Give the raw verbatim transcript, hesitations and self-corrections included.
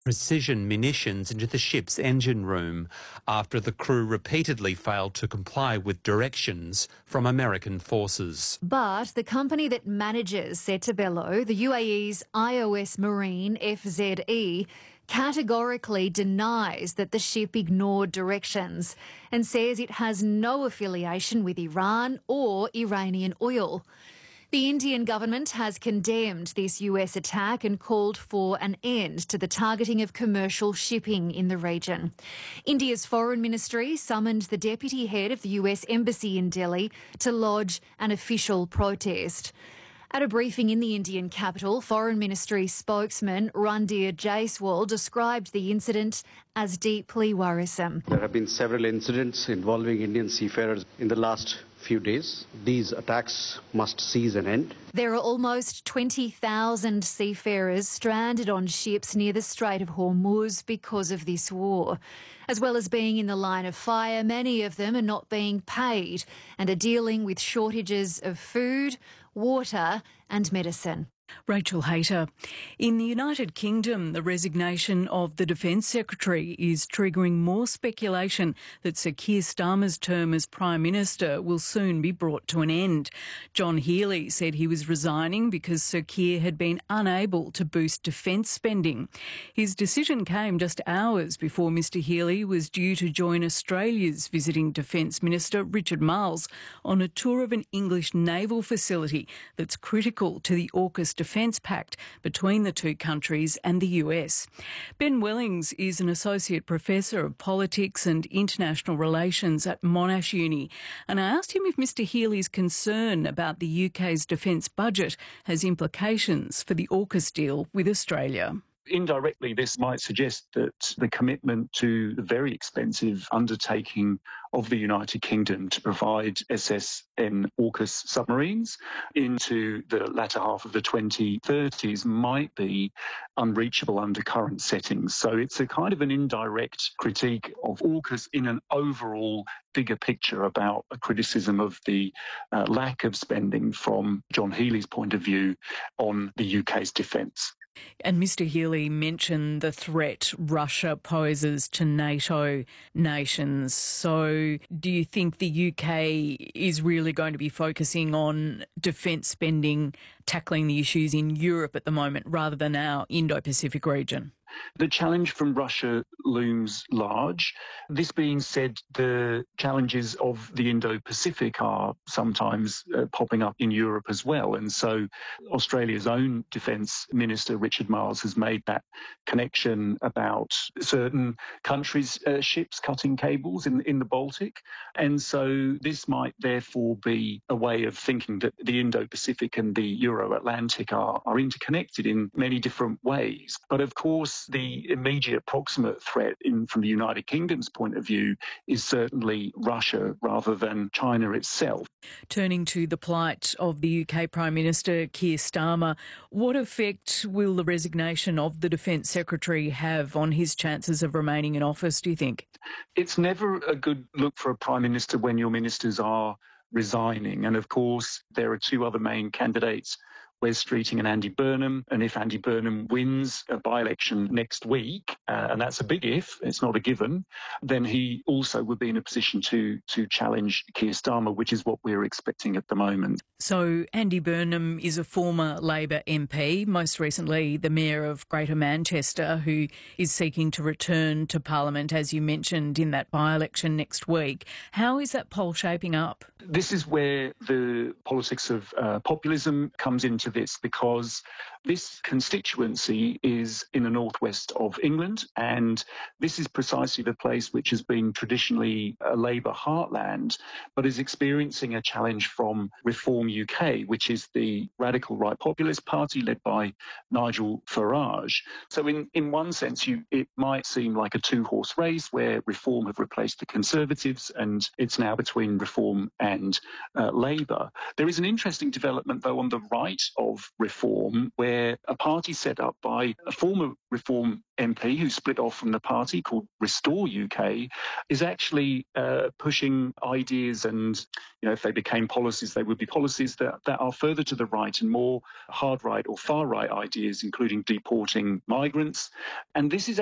precision munitions into the ship's engine room after the crew repeatedly failed to comply with directions from American forces. But the company that manages Setabelo, the U A E's I O S Marine F Z E, categorically denies that the ship ignored directions and says it has no affiliation with Iran or Iranian oil. The Indian government has condemned this U S attack and called for an end to the targeting of commercial shipping in the region. India's foreign ministry summoned the deputy head of the U S embassy in Delhi to lodge an official protest. At a briefing in the Indian capital, Foreign Ministry spokesman Randhir Jaiswal described the incident as deeply worrisome. There have been several incidents involving Indian seafarers in the last few days. These attacks must cease and end. There are almost twenty thousand seafarers stranded on ships near the Strait of Hormuz because of this war. As well as being in the line of fire, many of them are not being paid and are dealing with shortages of food, water and medicine. Rachel Hayter. In the United Kingdom, the resignation of the Defence Secretary is triggering more speculation that Sir Keir Starmer's term as Prime Minister will soon be brought to an end. John Healey said he was resigning because Sir Keir had been unable to boost defence spending. His decision came just hours before Mr Healey was due to join Australia's visiting Defence Minister Richard Marles on a tour of an English naval facility that's critical to the AUKUS Defence Pact between the two countries and the U S. Ben Wellings is an Associate Professor of Politics and International Relations at Monash Uni, and I asked him if Mr Healey's concern about the U K's defence budget has implications for the AUKUS deal with Australia. Indirectly, this might suggest that the commitment to the very expensive undertaking of the United Kingdom to provide S S N AUKUS submarines into the latter half of the twenty thirties might be unreachable under current settings. So it's a kind of an indirect critique of AUKUS in an overall bigger picture about a criticism of the uh, lack of spending from John Healey's point of view on the U K's defence. And Mr Healey mentioned the threat Russia poses to NATO nations. So do you think the U K is really going to be focusing on defence spending, tackling the issues in Europe at the moment rather than our Indo-Pacific region? The challenge from Russia looms large. This being said, the challenges of the Indo-Pacific are sometimes uh, popping up in Europe as well. And so Australia's own Defence Minister, Richard Marles, has made that connection about certain countries' uh, ships cutting cables in, in the Baltic. And so this might therefore be a way of thinking that the Indo-Pacific and the Euro-Atlantic are, are interconnected in many different ways. But of course, the immediate proximate threat in, from the United Kingdom's point of view is certainly Russia rather than China itself. Turning to the plight of the U K Prime Minister Keir Starmer, what effect will the resignation of the Defence Secretary have on his chances of remaining in office, do you think? It's never a good look for a Prime Minister when your ministers are resigning. And of course, there are two other main candidates, Wes Streeting and Andy Burnham, and if Andy Burnham wins a by-election next week, uh, and that's a big if, it's not a given, then he also would be in a position to to challenge Keir Starmer, which is what we're expecting at the moment. So Andy Burnham is a former Labor M P, most recently the Mayor of Greater Manchester, who is seeking to return to Parliament, as you mentioned, in that by-election next week. How is that poll shaping up? This is where the politics of uh, populism comes into this, because this constituency is in the northwest of England, and this is precisely the place which has been traditionally a Labour heartland, but is experiencing a challenge from Reform U K, which is the radical right populist party led by Nigel Farage. So in, in one sense, you, it might seem like a two-horse race where Reform have replaced the Conservatives, and it's now between Reform and uh, Labour. There is an interesting development, though, on the right of Reform, where where a party set up by a former Reform M P who split off from the party called Restore U K is actually uh, pushing ideas, and you know, if they became policies, they would be policies that, that are further to the right and more hard right or far right ideas, including deporting migrants. And this is